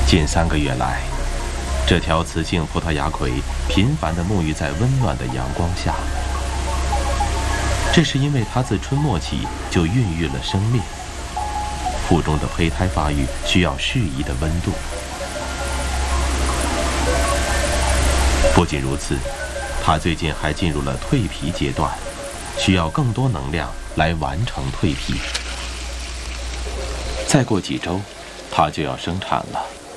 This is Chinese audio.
近3个月来，这条雌性葡萄牙葵频繁地沐浴在温暖的阳光下。这是因为它自春末起就孕育了生命，腹中的胚胎发育需要适宜的温度。不仅如此，它最近还进入了蜕皮阶段，需要更多能量来完成蜕皮。再过几周，它就要生产了。